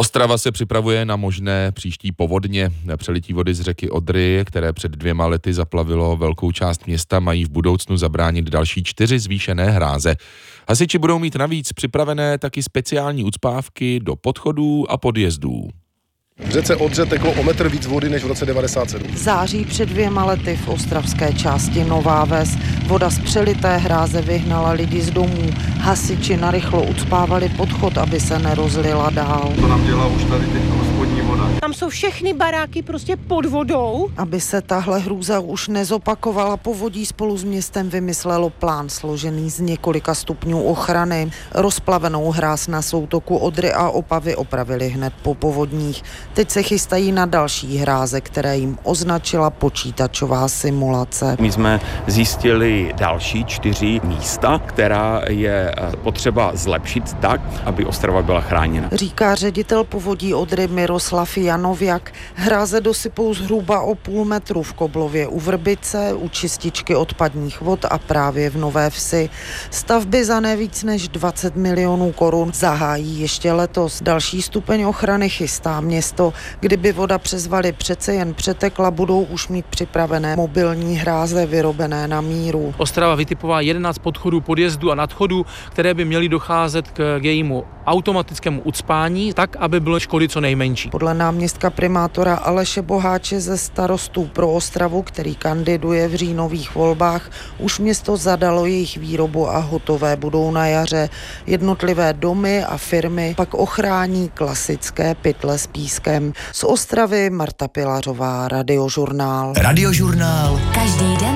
Ostrava se připravuje na možné příští povodně. Přelití vody z řeky Odry, které před 2 lety zaplavilo velkou část města, mají v budoucnu zabránit další 4 zvýšené hráze. Hasiči budou mít navíc připravené taky speciální ucpávky do podchodů a podjezdů. V řece Odře teklo o metr víc vody než v roce 1997. V září před 2 lety v ostravské části Nová Ves voda z přelité hráze vyhnala lidi z domů. Hasiči narychlo ucpávali podchod, aby se nerozlila dál. To nám dělá už tady teď spodní voda. Tam jsou všechny baráky prostě pod vodou. Aby se tahle hrůza už nezopakovala, povodí spolu s městem vymyslelo plán složený z několika stupňů ochrany. Rozplavenou hráz na soutoku Odry a Opavy opravili hned po povodních. Teď se chystají na další hráze, které jim označila počítačová simulace. My jsme zjistili další 4 místa, která je potřeba zlepšit tak, aby Ostrava byla chráněna. Říká ředitel povodí Odry Miroslav Janověk. Hráze dosypou zhruba o 0,5 metru v Koblově u Vrbice, u čističky odpadních vod a právě v Nové Vsi. Stavby za nevíc než 20 milionů korun zahájí ještě letos. Další stupeň ochrany chystá město. Kdyby voda přes valy přece jen přetekla, budou už mít připravené mobilní hráze vyrobené na míru. Ostrava vytipovala 11 podchodů, podjezdů a nadchodů, které by měly docházet k jejímu automatickému ucpání, tak, aby byly škody co nejmenší. Podle náměstka primátora Aleše Boháče ze Starostů pro Ostravu, který kandiduje v říjnových volbách, už město zadalo jejich výrobu a hotové budou na jaře. Jednotlivé domy a firmy pak ochrání klasické pytle s pískem. Z Ostravy Marta Pilařová, Radiožurnál. Radiožurnál. Každý den.